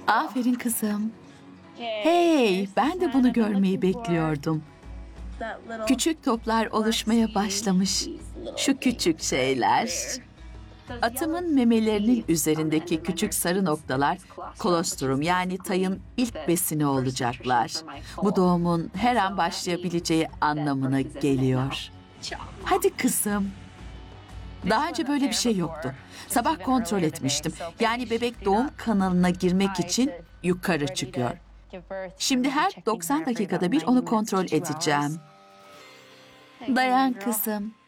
Aferin kızım. Hey, ben de bunu görmeyi bekliyordum. Küçük toplar oluşmaya başlamış. Şu küçük şeyler. Atımın memelerinin üzerindeki küçük sarı noktalar kolostrum yani tayın ilk besini olacaklar. Bu doğumun her an başlayabileceği anlamına geliyor. Hadi kızım. Daha önce böyle bir şey yoktu. Sabah kontrol etmiştim. Yani bebek doğum kanalına girmek için yukarı çıkıyor. Şimdi her 90 dakikada bir onu kontrol edeceğim. Dayan kızım.